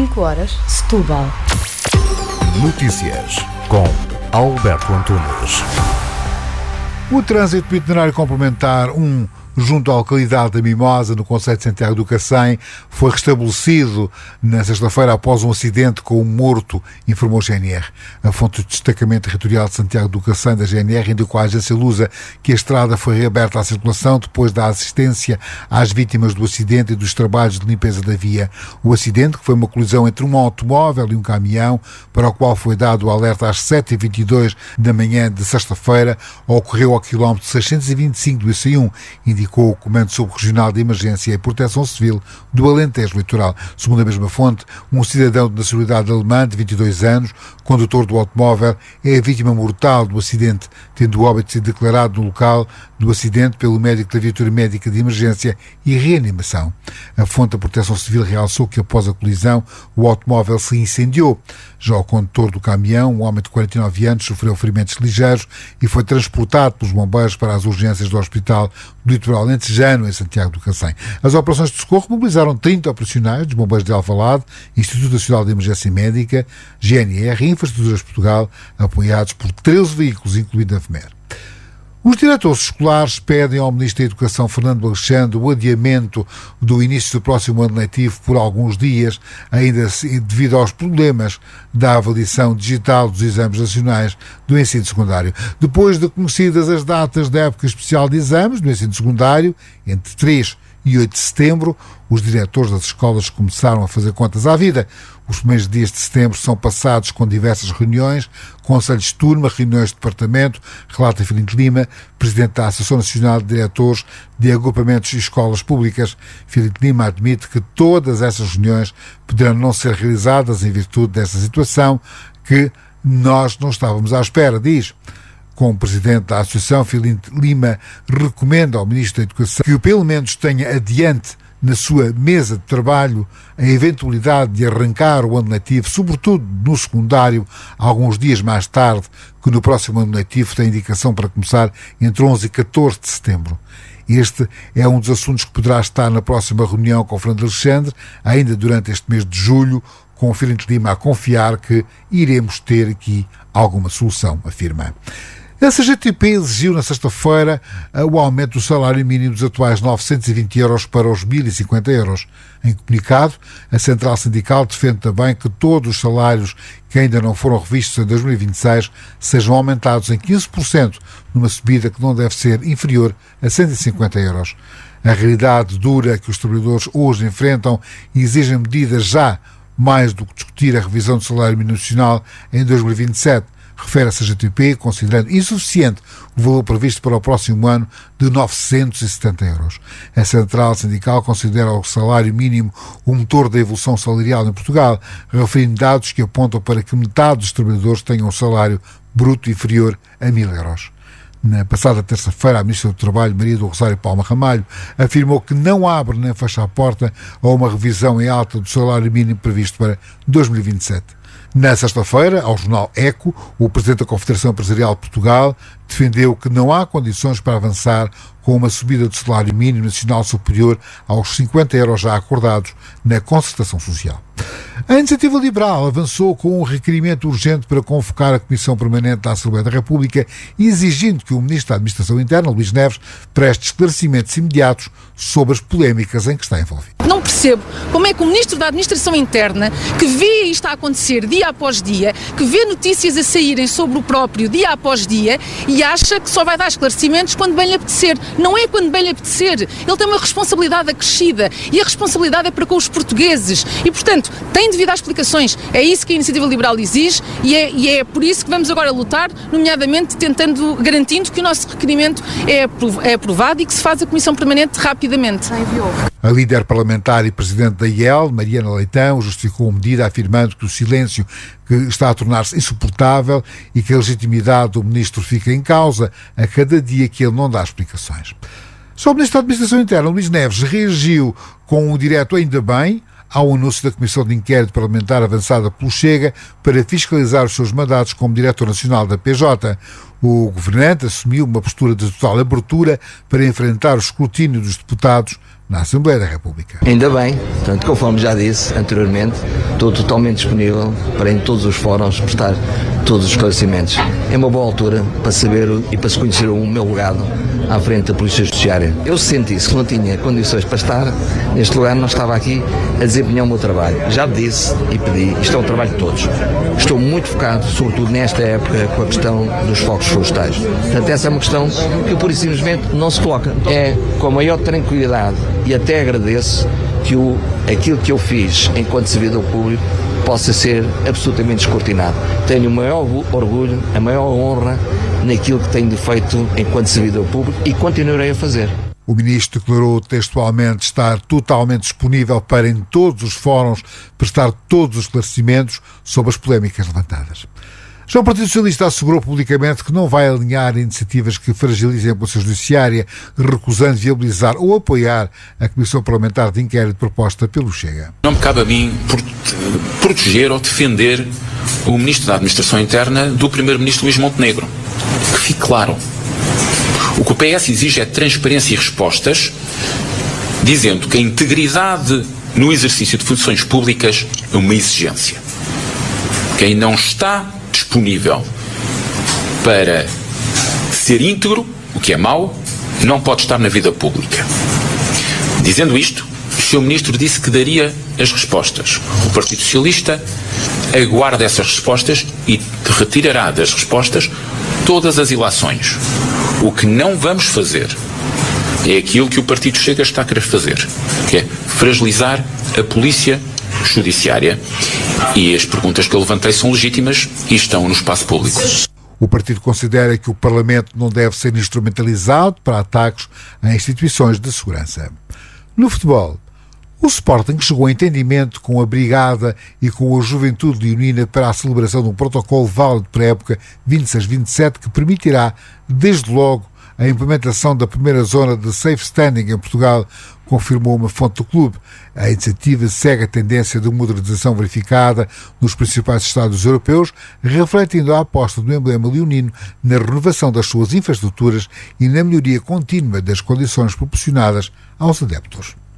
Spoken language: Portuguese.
5h, Setúbal. Notícias com Alberto Antunes. O trânsito itinerário complementar 1 junto à localidade da Mimosa, no concelho de Santiago do Cacém, foi restabelecido na sexta-feira após um acidente com um morto, informou a GNR. A fonte do destacamento territorial de Santiago do Cacém da GNR indicou à agência Lusa que a estrada foi reaberta à circulação depois da assistência às vítimas do acidente e dos trabalhos de limpeza da via. O acidente, que foi uma colisão entre um automóvel e um caminhão, para o qual foi dado o alerta às 7h22 da manhã de sexta-feira, ocorreu ao quilómetro 625 do IC1, indicou o Comando Subregional de Emergência e Proteção Civil do Alentejo Litoral. Segundo a mesma fonte, um cidadão de nacionalidade alemã de 22 anos, condutor do automóvel, é a vítima mortal do acidente, tendo o óbito sido declarado no local do acidente pelo médico da Viatura Médica de Emergência e Reanimação. A fonte da Proteção Civil realçou que após a colisão o automóvel se incendiou. Já o condutor do caminhão, um homem de 49 anos, sofreu ferimentos ligeiros e foi transportado pelos bombeiros para as urgências do Hospital do Litoral Alentejano, em Santiago do Cacém. As operações de socorro mobilizaram 30 operacionais dos bombeiros de Alvalade, Instituto Nacional de Emergência Médica, GNR e Infraestruturas de Portugal, apoiados por 13 veículos, incluindo a FMER. Os diretores escolares pedem ao Ministro da Educação, Fernando Alexandre, o adiamento do início do próximo ano letivo por alguns dias, ainda devido aos problemas da avaliação digital dos exames nacionais do ensino secundário. Depois de conhecidas as datas da época especial de exames do ensino secundário, entre 3 e 8 de setembro, os diretores das escolas começaram a fazer contas à vida. Os primeiros dias de setembro são passados com diversas reuniões, conselhos de turma, reuniões de departamento, relata Filipe Lima, presidente da Associação Nacional de Diretores de Agrupamentos e Escolas Públicas. Filipe Lima admite que todas essas reuniões poderão não ser realizadas em virtude dessa situação que nós não estávamos à espera, diz. Como presidente da Associação, Filipe Lima recomenda ao Ministro da Educação que pelo menos tenha adiante na sua mesa de trabalho a eventualidade de arrancar o ano letivo, sobretudo no secundário, alguns dias mais tarde, que no próximo ano letivo tem indicação para começar entre 11 e 14 de setembro. Este é um dos assuntos que poderá estar na próxima reunião com o Fernando Alexandre, ainda durante este mês de julho, com o Filipe Lima a confiar que iremos ter aqui alguma solução, afirma. A CGTP exigiu na sexta-feira o aumento do salário mínimo dos atuais 920 euros para os 1.050 euros. Em comunicado, a Central Sindical defende também que todos os salários que ainda não foram revistos em 2026 sejam aumentados em 15%, numa subida que não deve ser inferior a 150 euros. A realidade dura que os trabalhadores hoje enfrentam exige medidas já, mais do que discutir a revisão do salário mínimo nacional em 2027. Refere a CGTP, considerando insuficiente o valor previsto para o próximo ano de 970 euros. A Central Sindical considera o salário mínimo o motor da evolução salarial em Portugal, referindo dados que apontam para que metade dos trabalhadores tenham um salário bruto inferior a 1.000 euros. Na passada terça-feira, a Ministra do Trabalho, Maria do Rosário Palma Ramalho, afirmou que não abre nem fecha a porta a uma revisão em alta do salário mínimo previsto para 2027. Na sexta-feira, ao jornal Eco, o Presidente da Confederação Empresarial de Portugal defendeu que não há condições para avançar com uma subida do salário mínimo nacional superior aos 50 euros já acordados na concertação social. A Iniciativa Liberal avançou com um requerimento urgente para convocar a Comissão Permanente da Assembleia da República, exigindo que o Ministro da Administração Interna, Luís Neves, preste esclarecimentos imediatos sobre as polémicas em que está envolvido. Não percebo como é que o Ministro da Administração Interna, que vê isto a acontecer dia após dia, que vê notícias a saírem sobre o próprio dia após dia e acha que só vai dar esclarecimentos quando bem lhe apetecer. Não é quando bem lhe apetecer. Ele tem uma responsabilidade acrescida e a responsabilidade é para com os portugueses e, portanto, tem devido às explicações. É isso que a Iniciativa Liberal exige e é por isso que vamos agora lutar, nomeadamente garantindo que o nosso requerimento é aprovado e que se faz a Comissão Permanente rapidamente. A líder parlamentar e presidente da IEL, Mariana Leitão, justificou a medida afirmando que o silêncio que está a tornar-se insuportável e que a legitimidade do ministro fica em causa a cada dia que ele não dá explicações. Só o Ministro da Administração Interna, Luís Neves, reagiu com um direto ainda bem ao anúncio da Comissão de Inquérito Parlamentar avançada pelo Chega para fiscalizar os seus mandatos como Diretor Nacional da PJ. O governante assumiu uma postura de total abertura para enfrentar o escrutínio dos deputados na Assembleia da República. Ainda bem, portanto, conforme já disse anteriormente, estou totalmente disponível para em todos os fóruns prestar todos os esclarecimentos. É uma boa altura para saber e para se conhecer o meu legado à frente da Polícia Judiciária. Eu senti que não tinha condições para estar neste lugar, não estava aqui a desempenhar o meu trabalho. Já disse e pedi, isto é um trabalho de todos. Estou muito focado, sobretudo nesta época, com a questão dos focos florestais. Portanto, essa é uma questão que, pura e simplesmente, não se coloca. É com a maior tranquilidade e até agradeço que aquilo que eu fiz enquanto servidor público possa ser absolutamente descortinado. Tenho o maior orgulho, a maior honra naquilo que tenho feito enquanto servidor público e continuarei a fazer. O Ministro declarou textualmente estar totalmente disponível para, em todos os fóruns, prestar todos os esclarecimentos sobre as polémicas levantadas. Já o Partido Socialista assegurou publicamente que não vai alinhar iniciativas que fragilizem a Polícia Judiciária, recusando viabilizar ou apoiar a Comissão Parlamentar de Inquérito proposta pelo Chega. Não me cabe a mim proteger ou defender o Ministro da Administração Interna do Primeiro-Ministro Luís Montenegro. Que fique claro. O que o PS exige é transparência e respostas, dizendo que a integridade no exercício de funções públicas é uma exigência. Quem não está disponível para ser íntegro, o que é mau, não pode estar na vida pública. Dizendo isto, o Sr. Ministro disse que daria as respostas. O Partido Socialista aguarda essas respostas e retirará das respostas todas as ilações. O que não vamos fazer é aquilo que o Partido Chega está a querer fazer, que é fragilizar a Polícia Judiciária. E as perguntas que eu levantei são legítimas e estão no espaço público. O partido considera que o Parlamento não deve ser instrumentalizado para ataques a instituições de segurança. No futebol, o Sporting chegou a entendimento com a Brigada e com a Juventude Leonina para a celebração de um protocolo válido para a época 26-27 que permitirá, desde logo, a implementação da primeira zona de safe standing em Portugal, confirmou uma fonte do clube. A iniciativa segue a tendência de modernização verificada nos principais estados europeus, refletindo a aposta do emblema leonino na renovação das suas infraestruturas e na melhoria contínua das condições proporcionadas aos adeptos.